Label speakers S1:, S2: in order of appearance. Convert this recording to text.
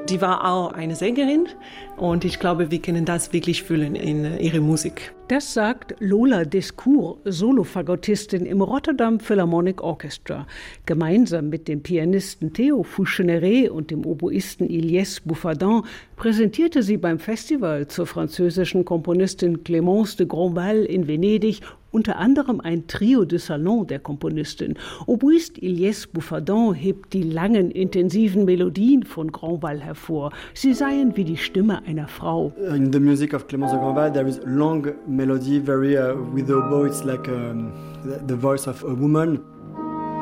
S1: Die war auch eine Sängerin und ich glaube, wir können das wirklich fühlen in ihrer Musik.
S2: Das sagt Lola Descours, Solofagottistin im Rotterdam Philharmonic Orchestra. Gemeinsam mit dem Pianisten Theo Foucheneret und dem Oboisten Ilyes Bouffardin präsentierte sie beim Festival zur französischen Komponistin Clémence de Grandval in Venedig unter anderem ein Trio de Salon der Komponistin. Oboist Ilyes Bouffardin hebt die langen, intensiven Melodien von Grandval hervor. Sie seien wie die Stimme einer Frau.
S3: In the music of Clémence de Grandval there is long melody, very with the oboe it's like the voice of a woman.